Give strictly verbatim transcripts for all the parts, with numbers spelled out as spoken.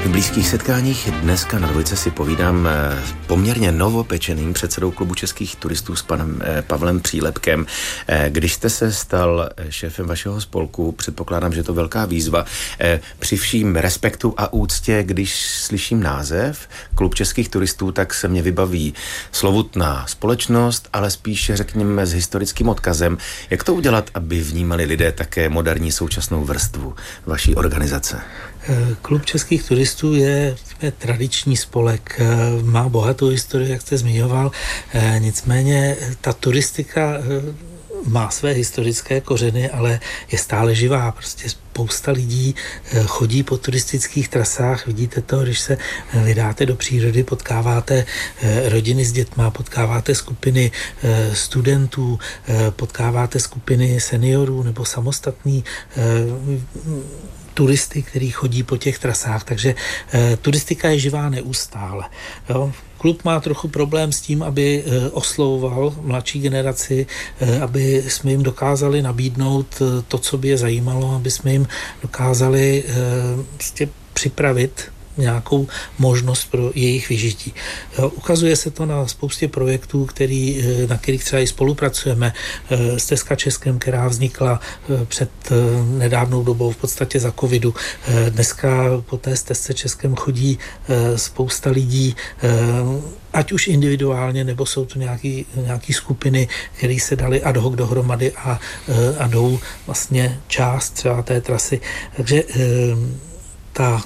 V blízkých setkáních dneska na dvojce si povídám s poměrně novopečeným předsedou Klubu českých turistů s panem Pavlem Přílepkem. Když jste se stal šéfem vašeho spolku, předpokládám, že je to velká výzva. Při vším respektu a úctě, když slyším název Klub českých turistů, tak se mě vybaví slovutná společnost, ale spíše řekněme s historickým odkazem. Jak to udělat, aby vnímali lidé také moderní současnou vrstvu vaší organizace? Klub českých turistů je, je tradiční spolek, má bohatou historii, jak jste zmiňoval, nicméně ta turistika má své historické kořeny, ale je stále živá. Prostě spousta lidí chodí po turistických trasách, vidíte to, když se vydáte do přírody, potkáváte rodiny s dětma, potkáváte skupiny studentů, potkáváte skupiny seniorů nebo samostatný turisty, kteří chodí po těch trasách, takže e, turistika je živá neustále. Jo? Klub má trochu problém s tím, aby e, oslovoval mladší generaci, e, aby jsme jim dokázali nabídnout e, to, co by je zajímalo, aby jsme jim dokázali e, prostě připravit nějakou možnost pro jejich vyžití. Jo, ukazuje se to na spoustě projektů, který, na kterých třeba i spolupracujeme. Stezka Českem, která vznikla před nedávnou dobou, v podstatě za covidu. Dneska po té Stezce Českem chodí spousta lidí, ať už individuálně, nebo jsou to nějaký, nějaký skupiny, které se dali ad hoc dohromady a, a jdou vlastně část třeba té trasy. Takže ta,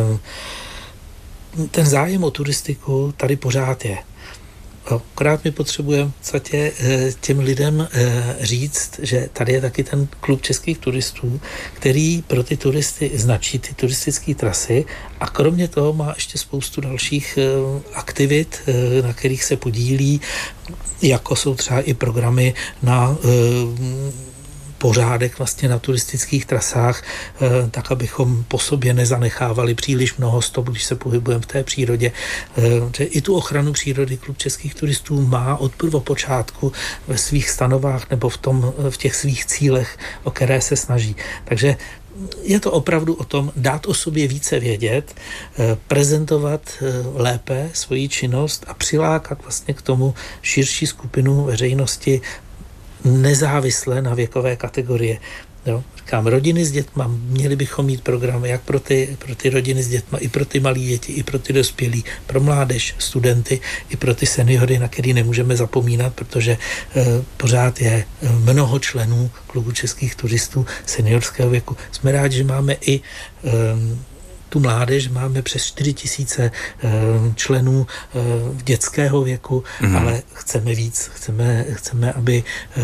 ten zájem o turistiku tady pořád je. Akorát my potřebujeme v podstatě těm lidem říct, že tady je taky ten klub českých turistů, který pro ty turisty značí ty turistické trasy a kromě toho má ještě spoustu dalších aktivit, na kterých se podílí, jako jsou třeba i programy na pořádek vlastně na turistických trasách, tak abychom po sobě nezanechávali příliš mnoho stop, když se pohybujeme v té přírodě. Že i tu ochranu přírody Klub českých turistů má od prvopočátku ve svých stanovách nebo v, tom, v těch svých cílech, o které se snaží. Takže je to opravdu o tom dát o sobě více vědět, prezentovat lépe svoji činnost a přilákat vlastně k tomu širší skupinu veřejnosti nezávisle na věkové kategorie. Jo. Říkám, rodiny s dětma, měli bychom mít programy jak pro ty, pro ty rodiny s dětma, i pro ty malé děti, i pro ty dospělí, pro mládež, studenty, i pro ty seniory, na který nemůžeme zapomínat, protože e, pořád je mnoho členů Klubu českých turistů seniorského věku. Jsme rádi, že máme i e, tu mládež, máme přes čtyři tisíce členů dětského věku, mm. ale chceme víc, chceme, chceme, aby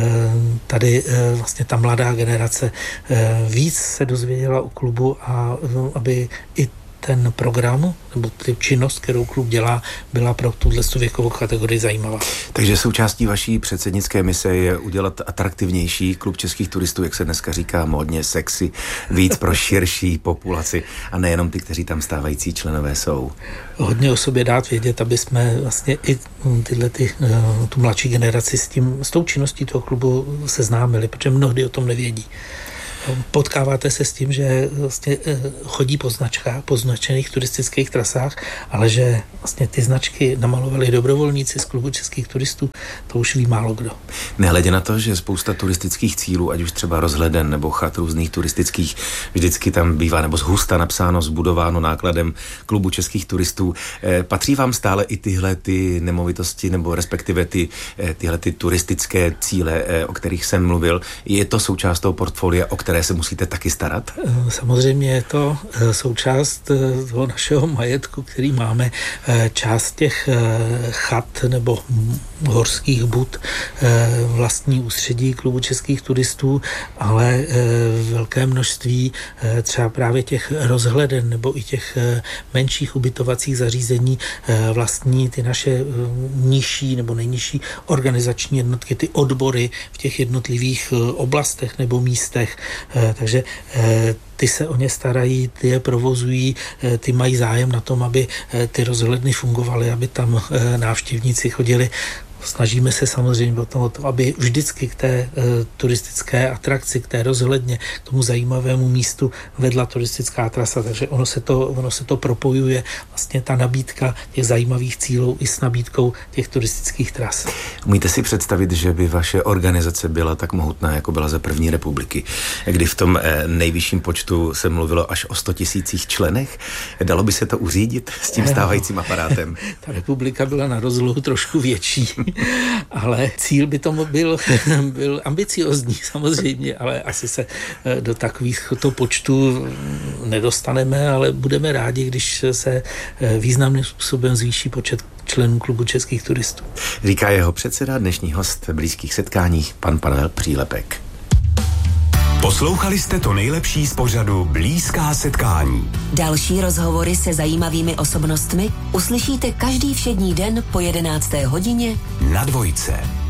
tady vlastně ta mladá generace víc se dozvěděla o klubu a aby i ten program nebo ty činnost, kterou klub dělá, byla pro tuhle věkovou kategorii zajímavá. Takže součástí vaší předsednické mise je udělat atraktivnější Klub českých turistů, jak se dneska říká módně, sexy, víc pro širší populaci a nejenom ty, kteří tam stávající členové jsou. Hodně o sobě dát vědět, aby jsme vlastně i tyhle ty, tu mladší generaci s tím, s tou činností toho klubu seznámili, protože mnohdy o tom nevědí. Potkáváte se s tím, že vlastně chodí po značkách, po značených turistických trasách, ale že vlastně ty značky namalovali dobrovolníci z Klubu českých turistů, to už ví málo kdo. Nehledě na to, že spousta turistických cílů, ať už třeba Rozhleden nebo chat různých turistických, vždycky tam bývá nebo zhusta napsáno, zbudováno nákladem Klubu českých turistů. E, patří vám stále i tyhle ty nemovitosti nebo respektive ty, tyhle ty turistické cíle, e, o kterých jsem mluvil? Je to součást toho portfolia, o které se musíte taky starat? Samozřejmě je to součást toho našeho majetku, který máme. Část těch chat nebo horských bud vlastní ústředí Klubu českých turistů, ale velké množství třeba právě těch rozhleden nebo i těch menších ubytovacích zařízení vlastní ty naše nižší nebo nejnižší organizační jednotky, ty odbory v těch jednotlivých oblastech nebo místech. Takže ty se o ně starají, ty je provozují, ty mají zájem na tom, aby ty rozhledny fungovaly, aby tam návštěvníci chodili. Snažíme se samozřejmě o to, aby vždycky k té e, turistické atrakci, k té rozhledně, k tomu zajímavému místu vedla turistická trasa, takže ono se to, ono se to propojuje, vlastně ta nabídka těch zajímavých cílů i s nabídkou těch turistických tras. Umíte si představit, že by vaše organizace byla tak mohutná, jako byla za první republiky, kdy v tom e, nejvyšším počtu se mluvilo až o sto tisících členech? Dalo by se to uřídit s tím stávajícím aparátem? Ta republika byla na rozlohu trošku větší, ale cíl by tomu byl, byl ambiciozní samozřejmě, ale asi se do takovýchto počtů nedostaneme, ale budeme rádi, když se významným způsobem zvýší počet členů klubu českých turistů. Říká jeho předseda, dnešní host Blízkých setkáních, pan Pavel Přílepek. Poslouchali jste to nejlepší z pořadu Blízká setkání. Další rozhovory se zajímavými osobnostmi uslyšíte každý všední den po jedenácté hodině na Dvojce.